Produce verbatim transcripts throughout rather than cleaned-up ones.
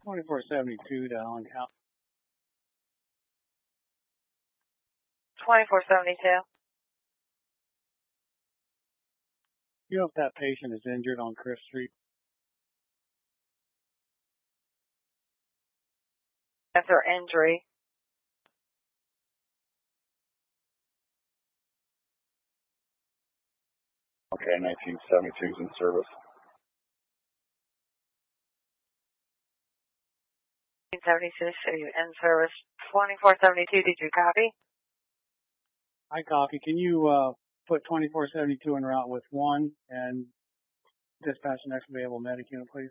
twenty-four seventy-two to Allen County. twenty-four seventy-two. You know if that patient is injured on Chris Street? That's their injury. Okay, nineteen seventy-two is in service. nineteen seventy-two, so you in service. twenty-four seventy-two, did you copy? I copy. Can you uh, put twenty-four seventy-two en route with one and dispatch the next available medic unit, please?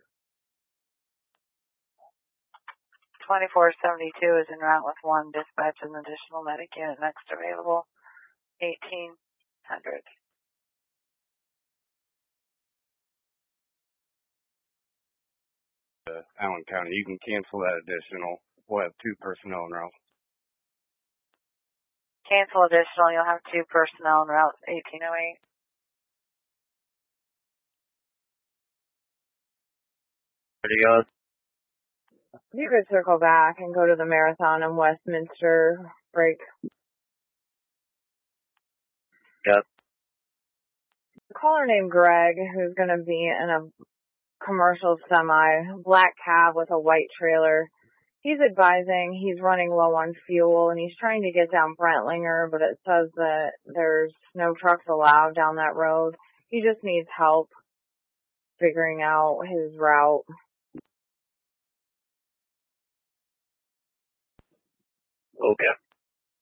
twenty-four seventy-two is en route with one. Dispatch an additional medic unit next available. eighteen hundred. Uh, Allen County, you can cancel that additional. We'll have two personnel en route. Cancel additional. You'll have two personnel en route. eighteen oh eight. Pretty good. You could circle back and go to the Marathon in Westminster break. Yep. A caller named Greg, who's going to be in a commercial semi, black cab with a white trailer. He's advising he's running low on fuel and he's trying to get down Brentlinger, but it says that there's no trucks allowed down that road. He just needs help figuring out his route. Okay.